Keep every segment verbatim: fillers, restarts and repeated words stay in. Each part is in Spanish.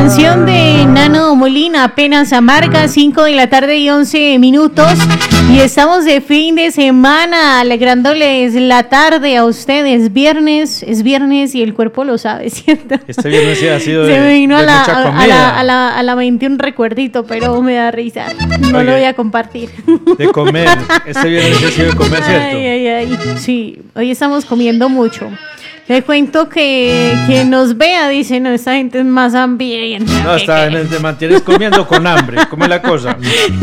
canción de Nano Molina, apenas amarga, cinco de la tarde y once minutos. Y estamos de fin de semana, alegrándoles la tarde a ustedes. Viernes, es viernes y el cuerpo lo sabe, ¿cierto? Este viernes sí ha sido Se de, me vino de a, la, mucha a, comida. a, la, a, la, a la veinte un recuerdito, pero me da risa. No Oye, lo voy a compartir. De comer. Este viernes sí ha sido de comer, ¿cierto? Ay, ay, ay. Sí, hoy estamos comiendo mucho. Le cuento que quien nos vea dice, no, esta gente es más hambrienta. No, está, te mantienes comiendo con hambre. ¿Cómo es la cosa?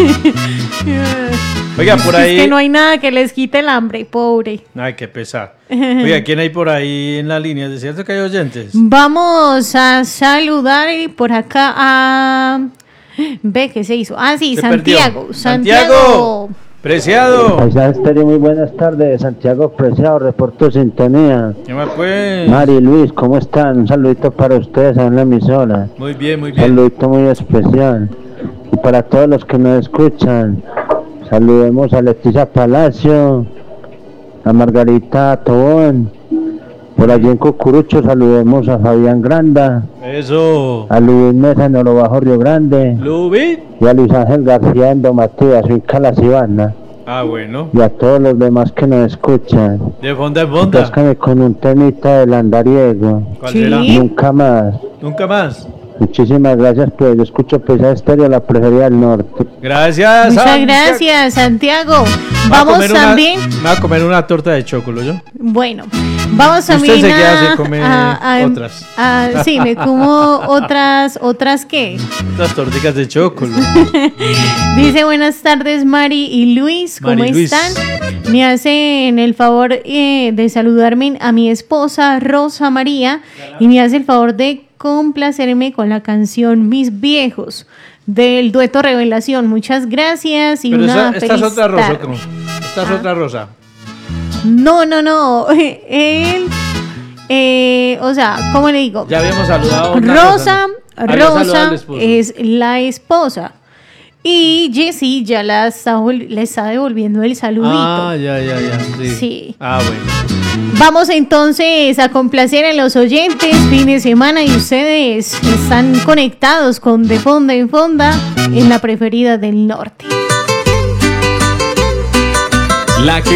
Oiga, por ahí... Es que no hay nada que les quite el hambre, pobre. Ay, qué pesar. Oiga, ¿quién hay por ahí en la línea? ¿Es cierto que hay oyentes? Vamos a saludar por acá a... Ve, ¿qué se hizo? Ah, sí, Se Santiago. perdió. Santiago. Santiago. Preciado. Paisaje Estéreo, muy buenas tardes. Santiago Preciado, reporto sintonía. ¿Qué más pues? Mari, Luis, ¿cómo están? Un saludito para ustedes en la emisora. Muy bien, muy Un bien. saludito muy especial. Y para todos los que nos escuchan, saludemos a Leticia Palacio, a Margarita Tobón. Por allí en Cucurucho saludemos a Fabián Granda, Eso. a Luis Mesa en Oro Bajo Río Grande ¿Lubi? y a Luis Ángel García en Domatías, finca La Cibana. Ah, bueno. Y a todos los demás que nos escuchan. De fonda en fonda. Páscame con un temita del andariego. ¿Cuál Sí. será? Nunca más. Nunca más. Muchísimas gracias, pues yo escucho Paisaje Estéreo, la preferida del norte. Gracias. Muchas Santiago. gracias, Santiago. Me va a Vamos comer una- también. Me va a comer una torta de chocolate, ¿yo? Bueno, vamos Usted también se queda, a, se come a- a- otras. a- sí, me como otras, otras qué. Las torticas de chocolate. Dice buenas tardes Mari y Luis, ¿cómo Mari Luis. están? Me hacen el favor eh, de saludarme a mi esposa Rosa María y me hace el favor de complacerme con la canción Mis Viejos del dueto Revelación. Muchas gracias y Pero una esa, esta es feliz otra rosa. tarde. ¿Cómo? Esta es otra rosa. No, no, no. Él, eh, o sea, ¿cómo le digo? Ya habíamos saludado a una Rosa, ¿no? Había saludado Rosa al esposo. es la esposa. Y Jessie ya la está, vol- le está devolviendo el saludito. Ah, ya, ya, ya. Sí. Sí. Ah, bueno. Vamos entonces a complacer a los oyentes, fin de semana, y ustedes están conectados con De Fonda en Fonda en la preferida del norte. La que